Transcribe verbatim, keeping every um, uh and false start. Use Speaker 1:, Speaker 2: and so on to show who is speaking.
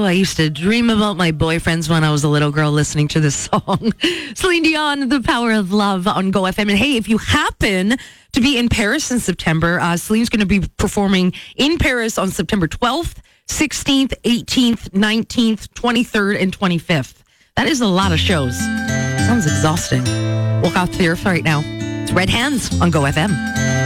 Speaker 1: I used to dream about my boyfriends when I was a little girl listening to this song. Celine Dion, The Power of Love on Go F M. And hey, if you happen to be in Paris in September, uh, Celine's going to be performing in Paris on September twelfth, sixteenth, eighteenth, nineteenth, twenty-third, and twenty-fifth. That is a lot of shows. Sounds exhausting. Walk out there right now. It's Red Hands on Go F M.